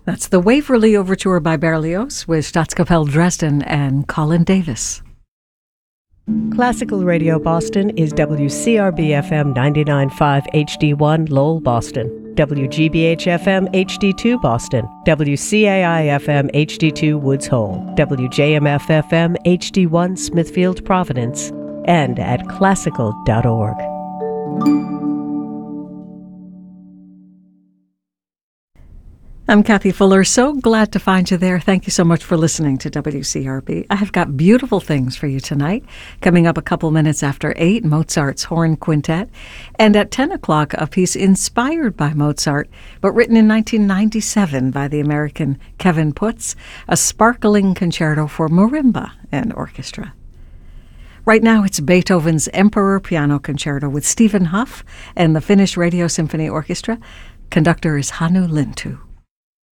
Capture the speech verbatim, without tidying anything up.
That's the Waverly Overture by Berlioz with Staatskapelle Dresden and Colin Davis. Classical Radio Boston is W C R B F M ninety-nine point five H D one Lowell, Boston, W G B H F M H D two Boston, W C A I F M H D two Woods Hole, W J M F F M H D one Smithfield, Providence, and at classical dot org. I'm Kathy Fuller. So glad to find you there. Thank you so much for listening to W C R B. I have got beautiful things for you tonight. Coming up a couple minutes after eight, Mozart's Horn Quintet. And at ten o'clock, a piece inspired by Mozart, but written in nineteen ninety-seven by the American Kevin Putz, a sparkling concerto for marimba and orchestra. Right now, it's Beethoven's Emperor Piano Concerto with Stephen Huff and the Finnish Radio Symphony Orchestra. Conductor is Hannu Lintu.